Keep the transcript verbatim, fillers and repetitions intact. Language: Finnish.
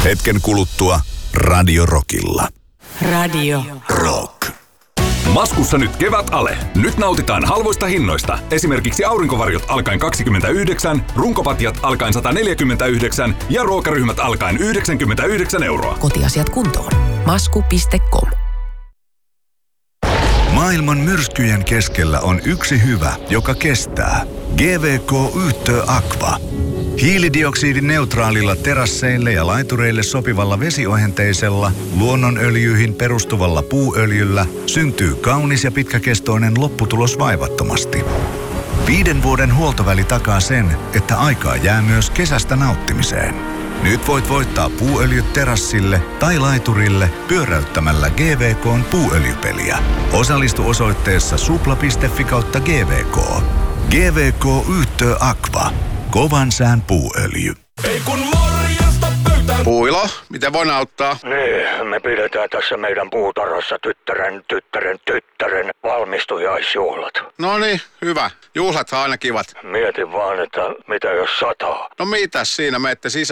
Hetken kuluttua Radio Rockilla. Radio Rock. Maskussa nyt kevät ale. Nyt nautitaan halvoista hinnoista. Esimerkiksi aurinkovarjot alkaen kaksikymmentäyhdeksän, runkopatjat alkaen sata neljäkymmentäyhdeksän ja ruokaryhmät alkaen yhdeksänkymmentäyhdeksän euroa. Kotiasiat kuntoon. Masku piste com. Maailman myrskyjen keskellä on yksi hyvä, joka kestää. G V K Yhtö Aqua. Hiilidioksidineutraalilla terasseille ja laitureille sopivalla vesiohenteisella, luonnonöljyihin perustuvalla puuöljyllä syntyy kaunis ja pitkäkestoinen lopputulos vaivattomasti. Viiden vuoden huoltoväli takaa sen, että aikaa jää myös kesästä nauttimiseen. Nyt voit voittaa puuöljyt terassille tai laiturille pyöräyttämällä G V K:n puuöljypeliä. Osallistu osoitteessa supla piste fi kautta G V K. G V K Yhtö Aqua. Kovan sään puuöljy. Ei kun morjesta pöytään. Puilo, miten voin auttaa? Niin, me pidetään tässä meidän puutarhassa tyttären, tyttären, tyttären valmistujaisjuhlat. No niin, hyvä. Juhlathan aina kivat. Mietin vaan, että mitä jos sataa. No mitäs siinä, menette sisään.